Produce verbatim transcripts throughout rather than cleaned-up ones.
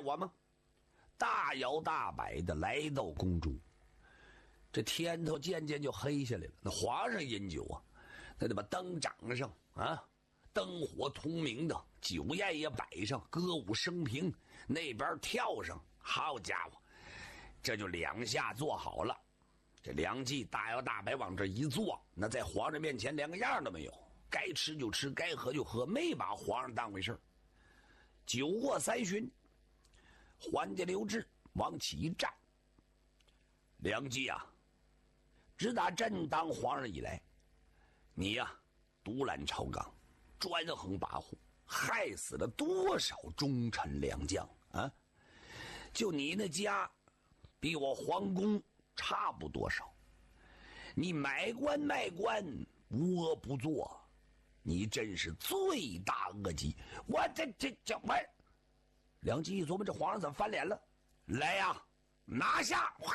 伙吗？大摇大摆的来到宫中。这天头渐渐就黑下来了，那皇上饮酒啊，那得把灯掌上啊，灯火通明的，酒宴也摆上，歌舞升平，那边跳上，好家伙，这就两下做好了。这梁冀大摇大摆往这一坐，那在皇上面前连个样都没有，该吃就吃，该喝就喝，没把皇上当回事。酒过三巡，桓家刘志往起一站。梁冀啊，自打朕当皇上以来，你呀、啊、独揽朝纲，专横跋扈，害死了多少忠臣良将啊！就你那家比我皇宫差不多少，你买官卖官无恶不作，你真是罪大恶极！我这这这我，梁冀一琢磨，这皇上怎么翻脸了？来呀、啊，拿下！哗，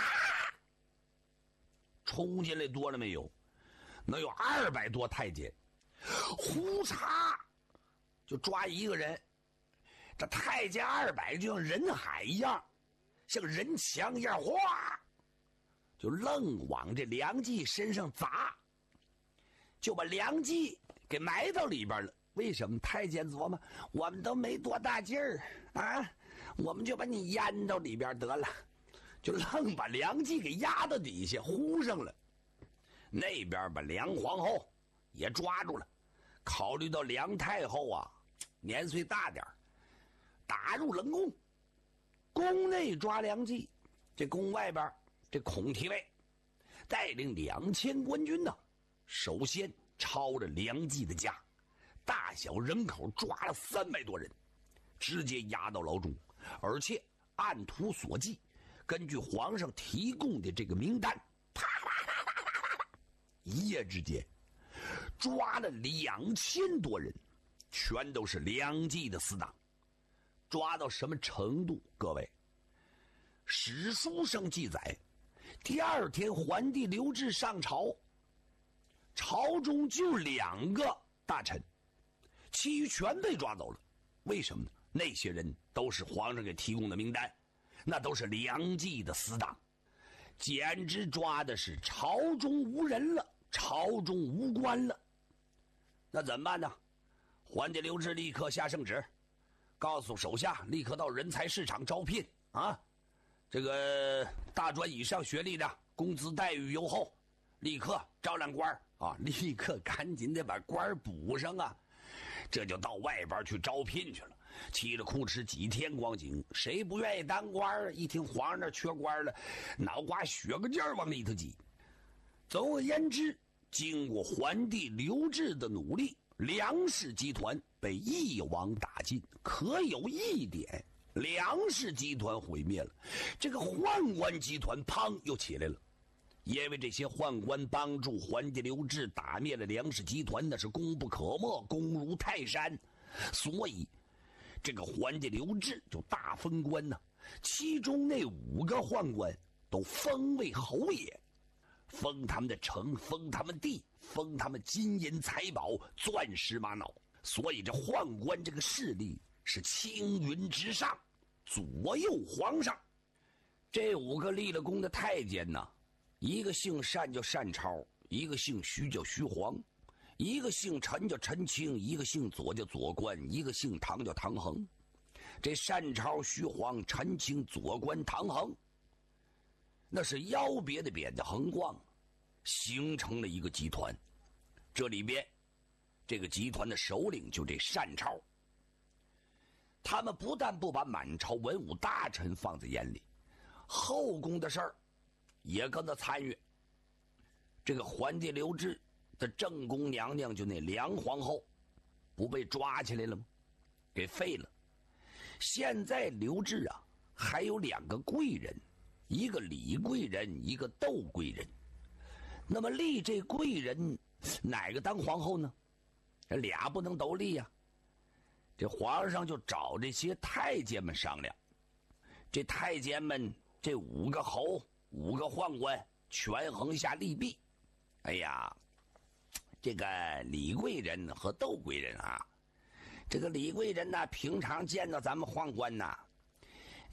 冲进来多了没有？能有二百多太监，呼嚓就抓一个人。这太监二百就像人海一样，像人墙一样，哗，就愣往这梁冀身上砸，就把梁冀给埋到里边了。为什么？太监琢磨，我们都没多大劲儿啊，我们就把你淹到里边得了，就愣把梁冀给压到底下，呼上了。那边把梁皇后也抓住了，考虑到梁太后啊年岁大点，打入冷宫。宫内抓梁冀，这宫外边这孔提尉带领两千官军呢，首先抄着梁冀的家，大小人口抓了三百多人，直接押到牢中，而且按图索骥，根据皇上提供的这个名单，啪啪啪啪啪啪，一夜之间抓了两千多人，全都是梁冀的死党。抓到什么程度？各位，史书上记载，第二天桓帝刘志上朝，朝中就两个大臣，其余全被抓走了。为什么呢？那些人都是皇上给提供的名单，那都是梁冀的死党，简直抓的是朝中无人了，朝中无官了。那怎么办呢？桓家刘志立刻下圣旨，告诉手下立刻到人才市场招聘啊，这个大专以上学历的工资待遇优厚，立刻招揽官啊，立刻赶紧得把官补上啊。这就到外边去招聘去了，嘁哩哭哧几天光景，谁不愿意当官？一听皇上那缺官了，脑瓜血个劲儿往里头挤。总而言之，经过桓帝刘志的努力，梁氏集团被一网打尽。可有一点，梁氏集团毁灭了，这个宦官集团砰又起来了。因为这些宦官帮助桓家刘志打灭了梁氏集团，那是功不可没，功如泰山，所以这个桓家刘志就大封官呢。其中那五个宦官都封为侯爷，封他们的城，封他们地，封他们金银财宝、钻石玛瑙。所以这宦官这个势力是青云直上，左右皇上。这五个立了功的太监呢，一个姓单叫单超，一个姓徐叫徐晃，一个姓陈叫陈清，一个姓左叫左官，一个姓唐叫唐衡。这单超、徐晃、陈清、左官、唐衡，那是腰别的扁的横贯，形成了一个集团。这里边这个集团的首领就这单超，他们不但不把满朝文武大臣放在眼里，后宫的事儿也跟着参与。这个桓帝刘志的正宫娘娘就那梁皇后，不被抓起来了吗？给废了。现在刘志啊还有两个贵人，一个李贵人，一个窦贵人。那么立这贵人哪个当皇后呢？这俩不能都立呀、啊。这皇上就找这些太监们商量，这太监们这五个侯五个宦官权衡下利弊。哎呀，这个李贵人和窦贵人啊，这个李贵人呢，平常见到咱们宦官呐，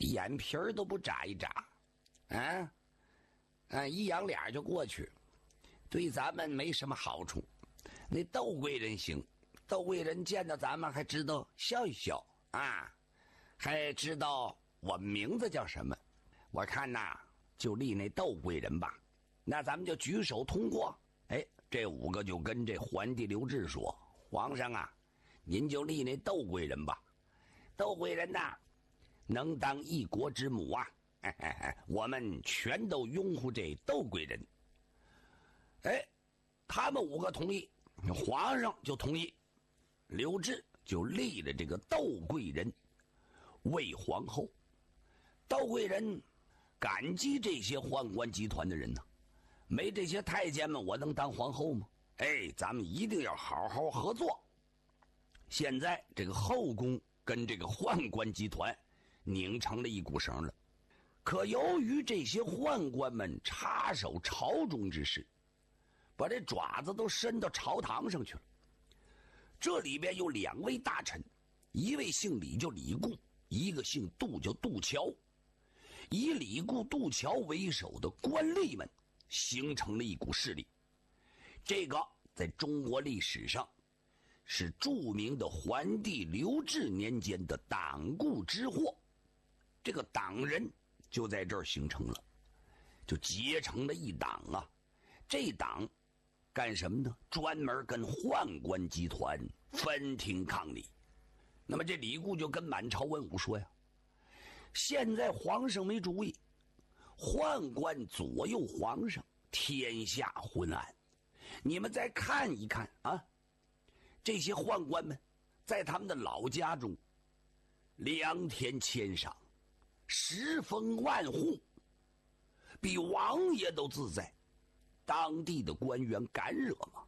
眼皮儿都不眨一眨，啊，啊，一扬脸就过去，对咱们没什么好处。那窦贵人行，窦贵人见到咱们还知道笑一笑啊，还知道我们名字叫什么。我看呐，就立那窦贵人吧。那咱们就举手通过。哎，这五个就跟这桓帝刘志说：“皇上啊，您就立那窦贵人吧。窦贵人呐，能当一国之母啊！哎哎哎，我们全都拥护这窦贵人。”哎，他们五个同意，皇上就同意，刘志就立了这个窦贵人为皇后。窦贵人感激这些宦官集团的人呢，没这些太监们，我能当皇后吗？哎，咱们一定要好好合作。现在这个后宫跟这个宦官集团拧成了一股绳了，可由于这些宦官们插手朝中之事，把这爪子都伸到朝堂上去了。这里边有两位大臣，一位姓李叫李固，一个姓杜叫杜桥。以李固、杜桥为首的官吏们形成了一股势力，这个在中国历史上是著名的桓帝刘志年间的党锢之祸。这个党人就在这儿形成了，就结成了一党啊。这党干什么呢？专门跟宦官集团分庭抗礼。那么这李固就跟满朝文武说呀，现在皇上没主意，宦官左右皇上，天下昏暗。你们再看一看啊，这些宦官们在他们的老家中良田千赏，十封万户，比王爷都自在，当地的官员敢惹吗？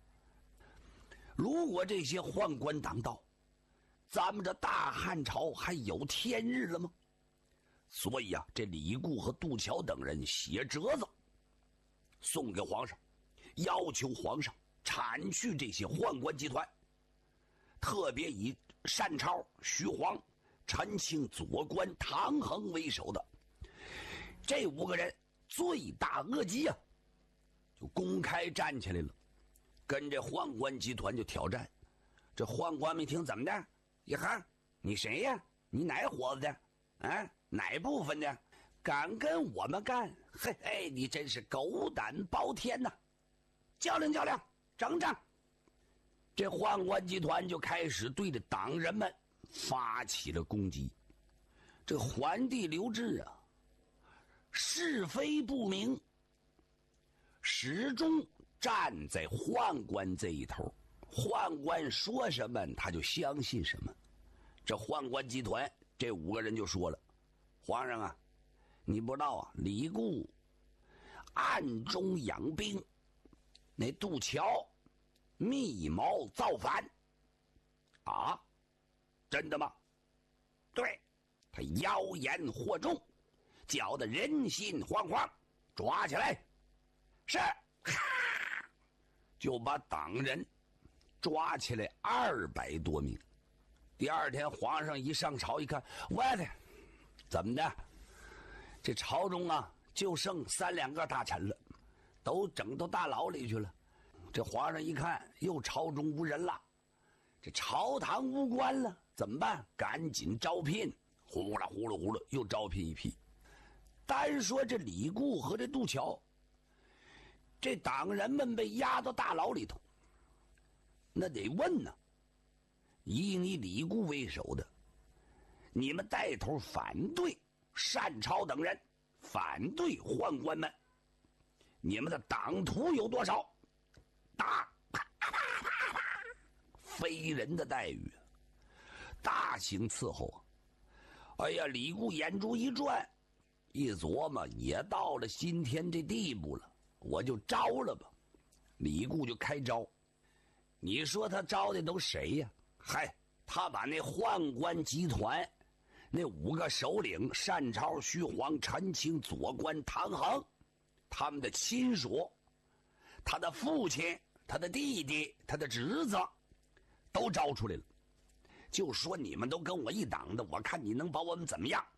如果这些宦官当道，咱们这大汉朝还有天日了吗？所以啊，这李固和杜桥等人写折子送给皇上，要求皇上铲去这些宦官集团，特别以单超、徐晃、陈清、左官、唐衡为首的这五个人罪大恶极啊，就公开站起来了，跟这宦官集团就挑战。这宦官们一听，怎么的？一哈，你谁呀？你哪伙子的？啊，哪部分的？敢跟我们干？嘿嘿，你真是狗胆包天呐！较量较量，整整。这宦官集团就开始对着党人们发起了攻击。这桓帝刘志啊，是非不明，始终站在宦官这一头，宦官说什么他就相信什么。这宦官集团这五个人就说了，皇上啊，你不知道啊，李固暗中养兵，那杜桥密谋造反啊，真的吗？对，他妖言惑众，搅得人心惶惶，抓起来。是，哈，就把党人抓起来二百多名。第二天皇上一上朝一看，我的，怎么的？这朝中啊，就剩三两个大臣了，都整到大牢里去了。这皇上一看，又朝中无人了，这朝堂无官了，怎么办？赶紧招聘，呼啦呼啦呼啦，又招聘一批。单说这李固和这杜桥，这党人们被押到大牢里头，那得问呢。以你李固为首的，你们带头反对单超等人，反对宦官们，你们的党徒有多少？打，啪啪啪啪，非人的待遇，大刑伺候啊！哎呀，李固眼珠一转，一琢磨，也到了今天这地步了，我就招了吧。李固就开招，你说他招的都谁呀？嗨，他把那宦官集团那五个首领单超、徐晃、陈清、左官、唐衡，他们的亲属，他的父亲、他的弟弟、他的侄子都招出来了，就说你们都跟我一党的，我看你能把我们怎么样。